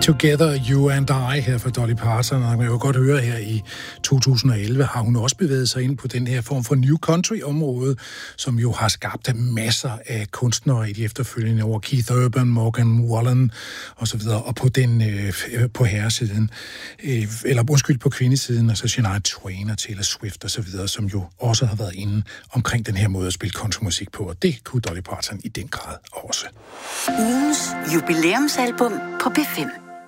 Together, You and I her for Dolly Parton, og man kan jo godt høre her i 2011 har hun også bevæget sig ind på den her form for New Country-område, som jo har skabt masser af kunstnere i de efterfølgende år. Keith Urban, Morgan Wallen og så videre, og på herresiden, på kvindesiden, altså Shania Twain og Taylor Swift og så videre, som jo også har været inde omkring den her måde at spille countrymusik på, og det kunne Dolly Parton i den grad også. Ugens jubilæumsalbum på B5.